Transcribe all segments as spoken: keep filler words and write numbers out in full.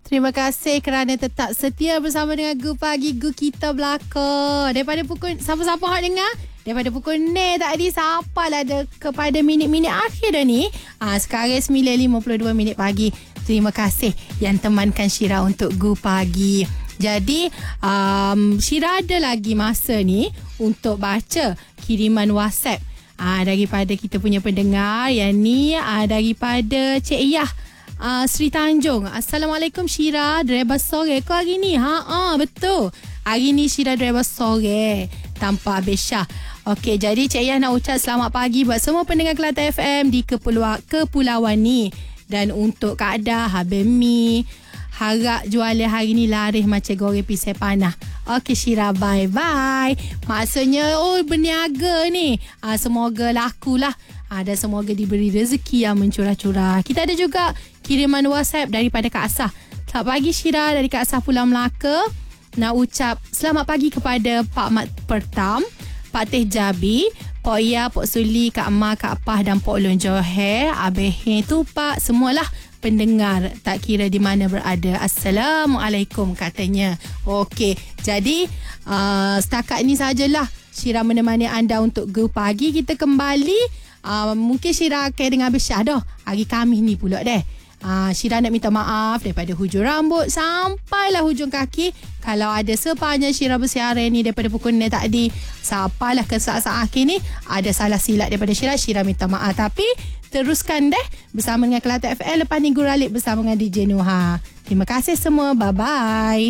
Terima kasih kerana tetap setia bersama dengan Gu Pagi, Gu kita belakang. Daripada pukul, siapa-siapa hak dengar? Daripada pukul ni tadi sampai lah ada kepada minit-minit akhir dah ni. Ha, sekarang sembilan lima puluh dua minit pagi. Terima kasih yang temankan Syira untuk Gu Pagi. Jadi, um, Syira ada lagi masa ni untuk baca kiriman WhatsApp uh, daripada kita punya pendengar. Yang ni uh, daripada Cik Iyah. Uh, Sri Tanjung. Assalamualaikum Syira, driver sore kau hari ni? Ha ah betul. Hari ni Syira driver sore tanpa Abis Syah. Okey, jadi Cik Yah nak ucap selamat pagi buat semua pendengar Kelantan F M di kepulauan, kepulauan ni. Dan untuk Kak Dah, Habib Mi, harap jualan hari ni laris macam goreng pisang panah. Okey Syira, bye-bye. Maksudnya, oh berniaga ni. Uh, semoga lakulah. Uh, dan semoga diberi rezeki yang mencurah-curah. Kita ada juga kiriman WhatsApp daripada Kak Asah. Selamat pagi Syira, dari Kak Asah Pulau Melaka. Nak ucap selamat pagi kepada Pak Mat Pertam, Pak Teh Jabi, Pok Ia, Pok Suli, Kak Ma, Kak Pah dan Pok Lon Johor, Abeh tu Pak, semualah pendengar tak kira di mana berada. Assalamualaikum katanya. Okey, jadi uh, setakat ini sajalah Syira menemani anda untuk Gu Pagi. Kita kembali. Uh, mungkin Syira akan dengan Abis Syah dah. Hari Khamis ni pula deh. Uh, Syira nak minta maaf daripada hujung rambut sampailah hujung kaki. Kalau ada sepanjang Syira bersiaran ni daripada pukul enam tadi, sampailah ke saat-saat akhir ni ada salah silap daripada Syira, Syira minta maaf. Tapi teruskan deh bersama dengan Kelantan F M. Lepas ni Guralik bersama dengan D J Nuha. Terima kasih semua. Bye-bye.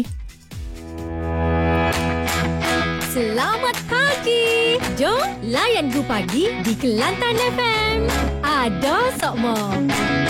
Selamat pagi. Jom layan Gu Pagi di Kelantan F M. Ada Sokmo.